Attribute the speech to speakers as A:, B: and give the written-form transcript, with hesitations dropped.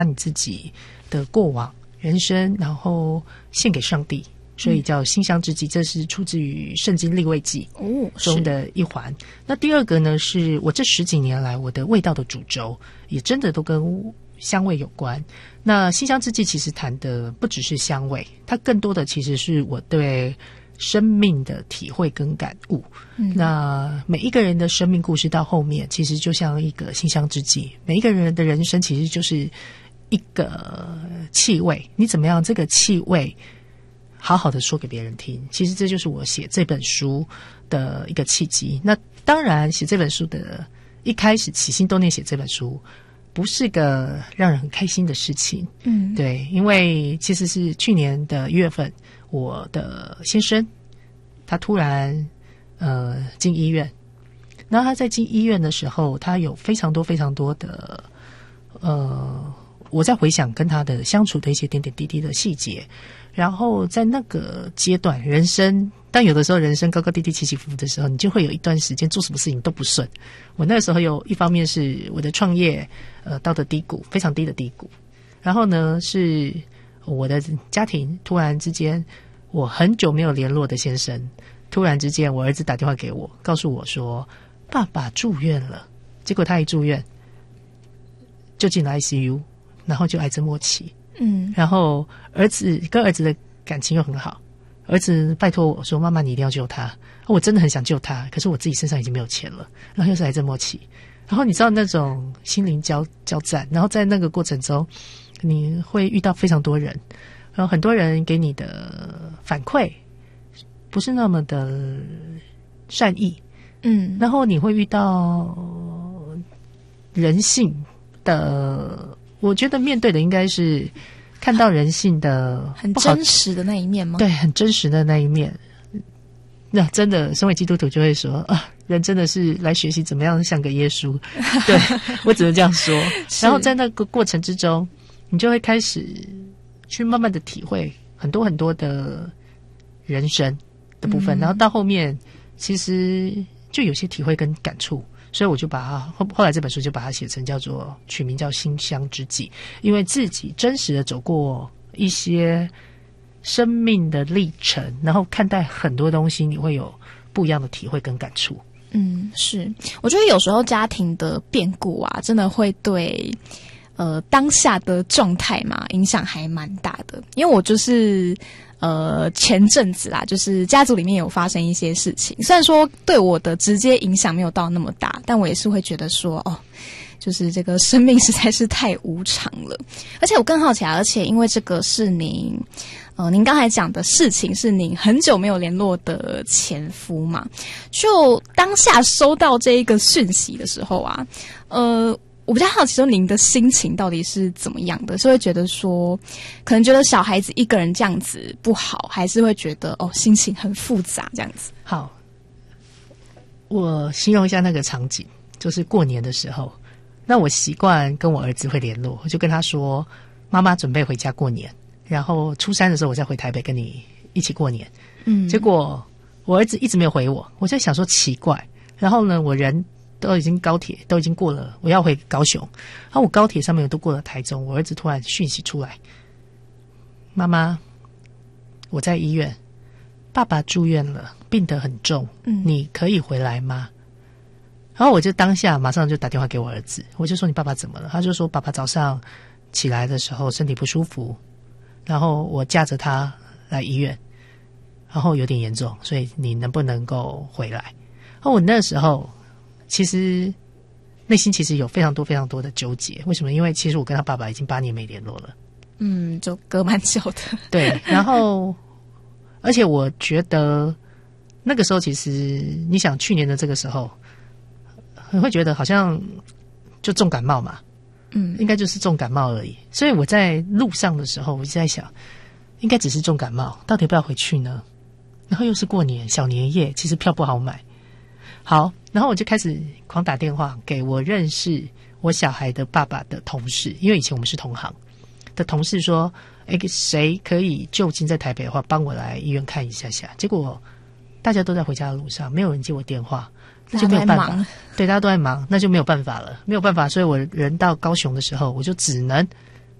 A: 你自己的过往人生，然后献给上帝，所以叫馨香之祭，这是出自于圣经利未记中的一环。那第二个呢，是我这10几年来我的味道的主轴也真的都跟香味有关。那馨香之祭其实谈的不只是香味，它更多的其实是我对生命的体会跟感悟。那每一个人的生命故事到后面其实就像一个馨香之祭，每一个人的人生其实就是一个气味，你怎么样这个气味好好的说给别人听，其实这就是我写这本书的一个契机。那当然写这本书的一开始起心动念写这本书不是个让人很开心的事情，对，因为其实是去年的1月份，我的先生他突然进医院，然后他在进医院的时候，他有非常多非常多的我在回想跟他的相处的一些点点滴滴的细节，然后在那个阶段人生，但有的时候人生高高低低起起伏伏的时候，你就会有一段时间做什么事情都不顺。我那个时候有一方面是我的创业到的低谷，非常低的低谷，然后呢是我的家庭突然之间，我很久没有联络的先生突然之间，我儿子打电话给我告诉我说爸爸住院了，结果他一住院就进了 ICU， 然后就癌症末期。然后儿子跟儿子的感情又很好，儿子拜托我说妈妈你一定要救他，我真的很想救他，可是我自己身上已经没有钱了，然后又是癌症末期，然后你知道那种心灵交战，然后在那个过程中你会遇到非常多人，然后很多人给你的反馈不是那么的善意，然后你会遇到人性的，我觉得面对的应该是看到人性的
B: 很真实的那一面吗？
A: 对，很真实的那一面。那真的身为基督徒就会说啊，人真的是来学习怎么样像个耶稣。对，我只能这样说。然后在那个过程之中，你就会开始去慢慢的体会很多很多的人生的部分，然后到后面其实就有些体会跟感触，所以我就把它后来这本书就把它写成叫做取名叫馨香之祭，因为自己真实的走过一些生命的历程，然后看待很多东西，你会有不一样的体会跟感触。
B: 是，我觉得有时候家庭的变故啊，真的会对当下的状态嘛影响还蛮大的。因为我就是前阵子啦，就是家族里面有发生一些事情，虽然说对我的直接影响没有到那么大，但我也是会觉得说就是这个生命实在是太无常了。而且我更好奇而且因为这个是您刚才讲的事情是您很久没有联络的前夫嘛，就当下收到这一个讯息的时候啊，我比较好奇说您的心情到底是怎么样的，是会觉得说可能觉得小孩子一个人这样子不好，还是会觉得心情很复杂这样子？
A: 好，我形容一下那个场景，就是过年的时候，那我习惯跟我儿子会联络，我就跟他说妈妈准备回家过年，然后初3的时候我再回台北跟你一起过年。结果我儿子一直没有回我，我在想说奇怪，然后呢我人都已经高铁都已经过了，我要回高雄，然后我高铁上面都过了台中，我儿子突然讯息出来，妈妈我在医院，爸爸住院了，病得很重，你可以回来吗？然后我就当下马上就打电话给我儿子，我就说你爸爸怎么了？他就说爸爸早上起来的时候身体不舒服，然后我驾着他来医院，然后有点严重，所以你能不能够回来？然后我那时候其实内心其实有非常多非常多的纠结，为什么？因为其实我跟他爸爸已经8年没联络了，
B: 就隔蛮久的。
A: 对，然后而且我觉得那个时候其实你想去年的这个时候，你会觉得好像就重感冒嘛，应该就是重感冒而已。所以我在路上的时候，我就在想，应该只是重感冒，到底要不要回去呢？然后又是过年小年夜，其实票不好买。好，然后我就开始狂打电话给我认识我小孩的爸爸的同事，因为以前我们是同行的同事，说谁可以就近在台北的话帮我来医院看一下下。结果大家都在回家的路上，没有人接我电话，那就没有办法。对，大家都在忙，那就没有办法了，没有办法。所以我人到高雄的时候，我就只能